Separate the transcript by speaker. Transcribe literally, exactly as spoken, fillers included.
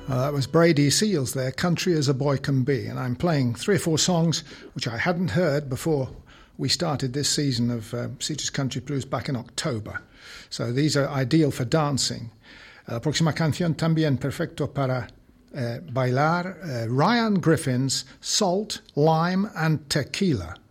Speaker 1: Uh, that was Brady Seals there, Country as a Boy Can Be. And I'm playing three or four songs which I hadn't heard before we started this season of uh, Sitges Country Blues back in October. So these are ideal for dancing. La próxima canción también perfecto para uh, bailar. Uh, Ryan Griffin's Salt, Lime and Tequila.